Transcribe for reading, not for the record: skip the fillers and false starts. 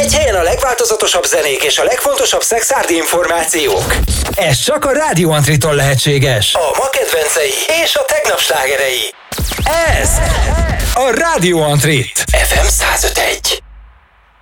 Egy helyen a legváltozatosabb zenék és a legfontosabb szexárdi információk. Ez csak a Rádió Antritól lehetséges. A ma kedvencei és a tegnap slágerei. Ez a Rádió Antrit. FM 105.1.